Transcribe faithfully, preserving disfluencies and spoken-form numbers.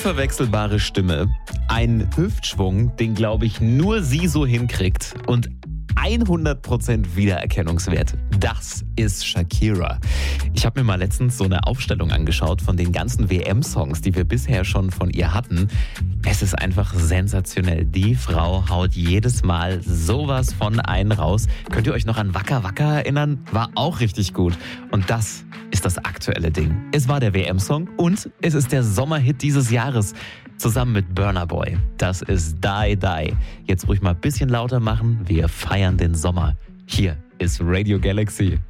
unverwechselbare Stimme, ein Hüftschwung, den, glaube ich, nur sie so hinkriegt und hundert Prozent Wiedererkennungswert. Das ist Shakira. Ich habe mir mal letztens so eine Aufstellung angeschaut von den ganzen W M-Songs, die wir bisher schon von ihr hatten. Es ist einfach sensationell. Die Frau haut jedes Mal sowas von einen raus. Könnt ihr euch noch an Waka Waka erinnern? War auch richtig gut. Und das ist das aktuelle Ding. Es war der W M-Song und es ist der Sommerhit dieses Jahres. Zusammen mit Burna Boy. Das ist Die Die. Jetzt ruhig mal ein bisschen lauter machen. Wir feiern den Sommer. Hier ist Radio Galaxy.